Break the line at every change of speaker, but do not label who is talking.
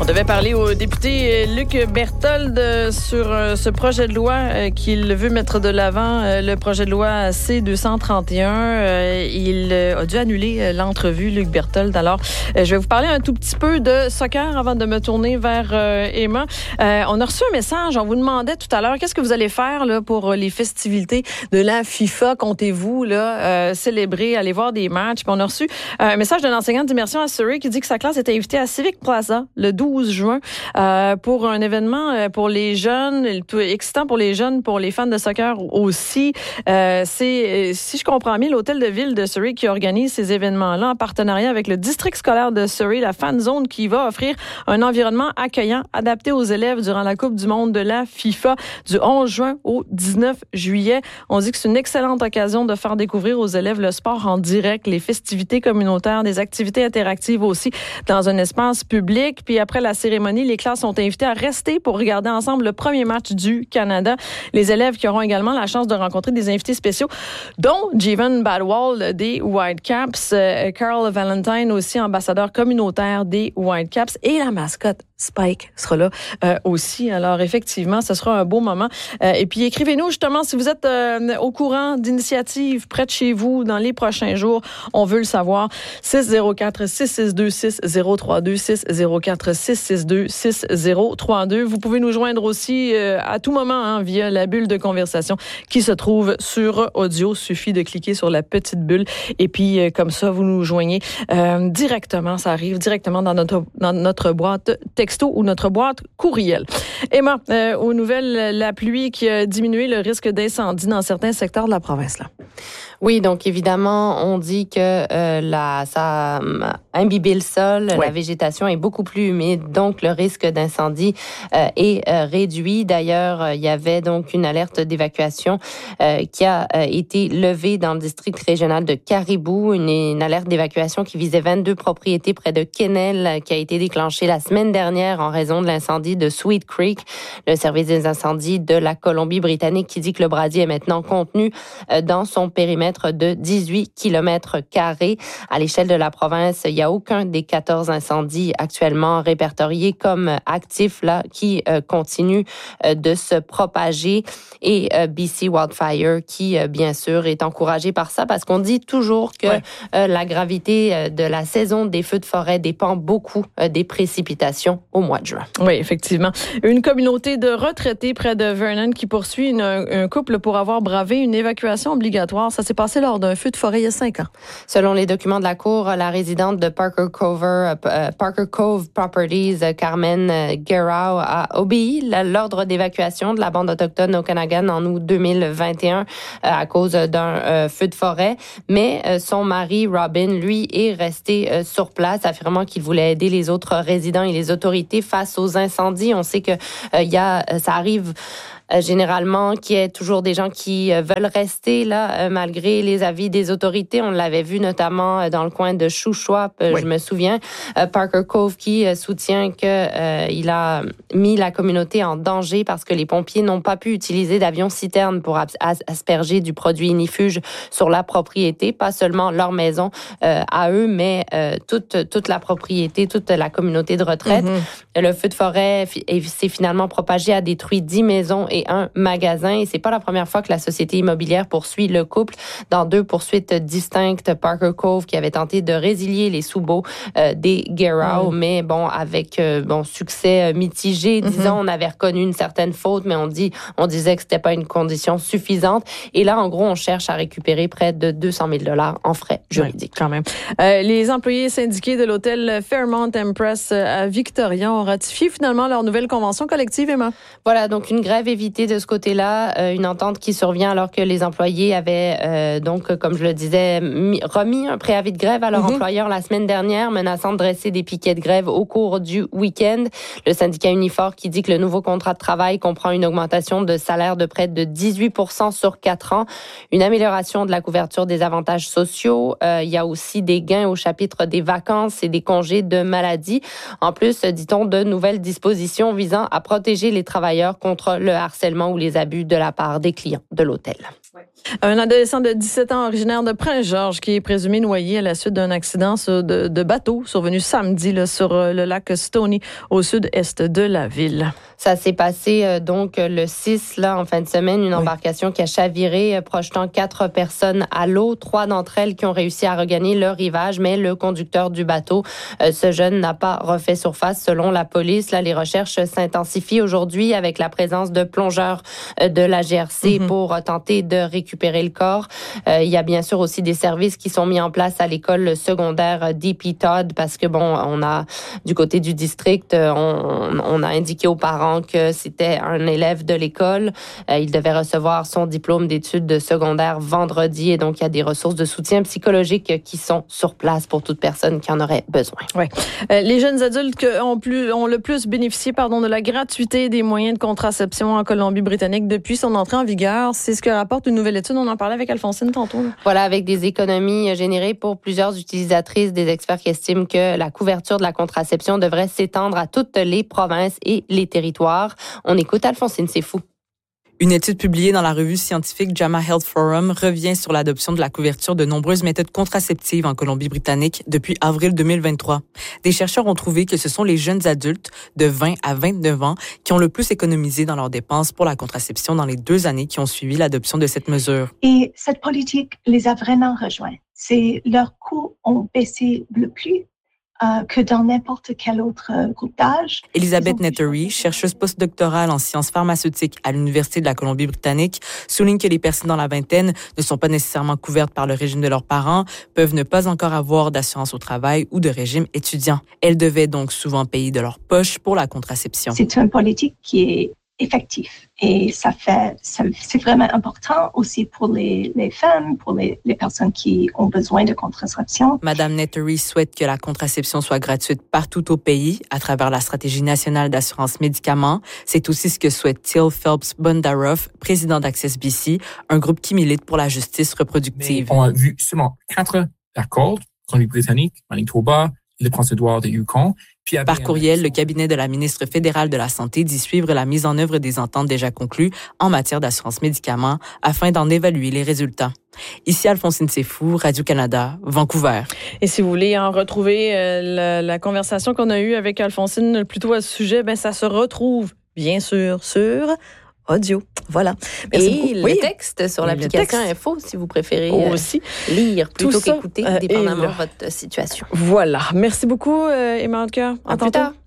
On devait parler au député Luc Berthold sur ce projet de loi qu'il veut mettre de l'avant, le projet de loi C-231. Il a dû annuler l'entrevue, Luc Berthold. Alors, je vais vous parler un tout petit peu de soccer avant de me tourner vers Emma. On a reçu un message, on vous demandait tout à l'heure, qu'est-ce que vous allez faire là, pour les festivités de la FIFA? Comptez-vous là, célébrer, aller voir des matchs? Puis on a reçu un message d'un enseignant d'immersion à Surrey qui dit que sa classe était invitée à Civic Plaza le 12 juin pour un événement pour les jeunes, excitant pour les jeunes, pour les fans de soccer aussi. C'est, si je comprends bien, l'hôtel de ville de Surrey qui organise ces événements-là en partenariat avec le district scolaire de Surrey, la Fan Zone, qui va offrir un environnement accueillant, adapté aux élèves durant la Coupe du monde de la FIFA du 11 juin au 19 juillet. On dit que c'est une excellente occasion de faire découvrir aux élèves le sport en direct, les festivités communautaires, des activités interactives aussi dans un espace public. Puis après la cérémonie, les classes sont invitées à rester pour regarder ensemble le premier match du Canada. Les élèves qui auront également la chance de rencontrer des invités spéciaux, dont Jeevan Badwal des Whitecaps, Carl Valentine aussi, ambassadeur communautaire des Whitecaps, et la mascotte Spike sera là aussi. Alors effectivement, ce sera un beau moment. Et puis écrivez-nous justement si vous êtes au courant d'initiatives près de chez vous dans les prochains jours. On veut le savoir. 604-662-6032, 604-662-6032. Vous pouvez nous joindre aussi à tout moment via la bulle de conversation qui se trouve sur audio. Suffit de cliquer sur la petite bulle et puis comme ça, vous nous joignez directement. Ça arrive directement dans notre boîte texto ou notre boîte courriel. Emma, aux nouvelles, la pluie qui a diminué le risque d'incendie dans certains secteurs de la province, là.
Oui, donc évidemment, on dit que ça a imbibé le sol, la végétation est beaucoup plus humide, donc le risque d'incendie est réduit. D'ailleurs, il y avait donc une alerte d'évacuation qui a été levée dans le district régional de Caribou, une alerte d'évacuation qui visait 22 propriétés près de Quesnel, qui a été déclenchée la semaine dernière en raison de l'incendie de Sweet Creek, le service des incendies de la Colombie-Britannique qui dit que le brasier est maintenant contenu dans son périmètre de 18 km². À l'échelle de la province, il n'y a aucun des 14 incendies actuellement répertoriés comme actifs là, qui continuent de se propager. Et BC Wildfire qui, bien sûr, est encouragé par ça parce qu'on dit toujours que la gravité de la saison des feux de forêt dépend beaucoup des précipitations au mois de juin.
Oui, effectivement. Une communauté de retraités près de Vernon qui poursuit un couple pour avoir bravé une évacuation obligatoire. Ça s'est passé lors d'un feu de forêt il y a 5 ans.
Selon les documents de la Cour, la résidente de Parker Cove Properties, Carmen Guerrero, a obéi l'ordre d'évacuation de la bande autochtone Okanagan en août 2021 à cause d'un feu de forêt. Mais son mari, Robin, lui, est resté sur place, affirmant qu'il voulait aider les autres résidents et les autorités face aux incendies. On sait que ça arrive généralement qu'il y ait toujours des gens qui veulent rester là malgré les avis des autorités. On l'avait vu notamment dans le coin de Shuswap, je me souviens. Parker Cove qui soutient que il a mis la communauté en danger parce que les pompiers n'ont pas pu utiliser d'avions-citernes pour asperger du produit ignifuge sur la propriété, pas seulement leur maison à eux, mais toute la propriété, toute la communauté de retraite. Le feu de forêt s'est finalement propagé, a détruit 10 maisons et un magasin. Et c'est pas la première fois que la société immobilière poursuit le couple dans 2 poursuites distinctes. Parker Cove qui avait tenté de résilier les sous-baux des Guerrero, mais bon, avec succès mitigé. Disons, on avait reconnu une certaine faute, mais on disait que c'était pas une condition suffisante. Et là, en gros, on cherche à récupérer près de 200 000 $ en frais juridiques.
Quand même. Les employés syndiqués de l'hôtel Fairmont Empress à Victoria ont ratifié finalement leur nouvelle convention collective, Emma.
Voilà, donc une grève évitée de ce côté-là, une entente qui survient alors que les employés avaient comme je le disais, remis un préavis de grève à leur employeur la semaine dernière, menaçant de dresser des piquets de grève au cours du week-end. Le syndicat Unifor qui dit que le nouveau contrat de travail comprend une augmentation de salaire de près de 18% sur 4 ans, une amélioration de la couverture des avantages sociaux. Il y a aussi des gains au chapitre des vacances et des congés de maladie. En plus, dit-on, de nouvelles dispositions visant à protéger les travailleurs contre le harcèlement harcèlement ou les abus de la part des clients de l'hôtel.
Un adolescent de 17 ans originaire de Prince-Georges qui est présumé noyé à la suite d'un accident de bateau survenu samedi là, sur le lac Stony au sud-est de la ville.
Ça s'est passé donc le 6 là, en fin de semaine, une embarcation qui a chaviré projetant 4 personnes à l'eau, 3 d'entre elles qui ont réussi à regagner le rivage, mais le conducteur du bateau, ce jeune n'a pas refait surface selon la police. Là, les recherches s'intensifient aujourd'hui avec la présence de plongeurs de la GRC pour tenter de récupérer le corps. Il y a bien sûr aussi des services qui sont mis en place à l'école secondaire D.P. Todd parce que on a du côté du district, on a indiqué aux parents que c'était un élève de l'école. Il devait recevoir son diplôme d'études secondaires vendredi et donc il y a des ressources de soutien psychologique qui sont sur place pour toute personne qui en aurait besoin.
Ouais. Les jeunes adultes ont le plus bénéficié de la gratuité des moyens de contraception en Colombie-Britannique depuis son entrée en vigueur. C'est ce que rapporte une nouvelle étude. On en parlait avec Alphonsine tantôt. Là.
Voilà, avec des économies générées pour plusieurs utilisatrices, des experts qui estiment que la couverture de la contraception devrait s'étendre à toutes les provinces et les territoires. On écoute Alphonsine, c'est fou.
Une étude publiée dans la revue scientifique JAMA Health Forum revient sur l'adoption de la couverture de nombreuses méthodes contraceptives en Colombie-Britannique depuis avril 2023. Des chercheurs ont trouvé que ce sont les jeunes adultes de 20 à 29 ans qui ont le plus économisé dans leurs dépenses pour la contraception dans les 2 années qui ont suivi l'adoption de cette mesure.
Et cette politique les a vraiment rejoints. Leurs coûts ont baissé le plus que dans n'importe quel autre groupe d'âge.
Elisabeth Nettery, chercheuse postdoctorale en sciences pharmaceutiques à l'Université de la Colombie-Britannique, souligne que les personnes dans la vingtaine ne sont pas nécessairement couvertes par le régime de leurs parents, peuvent ne pas encore avoir d'assurance au travail ou de régime étudiant. Elles devaient donc souvent payer de leur poche pour la contraception.
C'est une politique qui est effectif. Et c'est vraiment important aussi pour les femmes, pour les personnes qui ont besoin de contraception.
Madame Nettery souhaite que la contraception soit gratuite partout au pays à travers la stratégie nationale d'assurance médicaments. C'est aussi ce que souhaite Till Phelps Bondaroff, président d'Access BC, un groupe qui milite pour la justice reproductive.
Mais on a vu seulement 4 accords, Colombie-Britannique, Manitoba, le Prince-Édouard de Yukon.
Par courriel, le cabinet de la ministre fédérale de la Santé dit suivre la mise en œuvre des ententes déjà conclues en matière d'assurance médicaments afin d'en évaluer les résultats. Ici Alphonsine Sefou, Radio-Canada, Vancouver.
Et si vous voulez en retrouver la conversation qu'on a eue avec Alphonsine plutôt à ce sujet, ça se retrouve bien sûr sur audio. Voilà.
Merci beaucoup. Le texte sur l'application Info, si vous préférez aussi lire plutôt qu'écouter, dépendamment de votre situation.
Voilà. Merci beaucoup, Emma Holker.
À plus tard.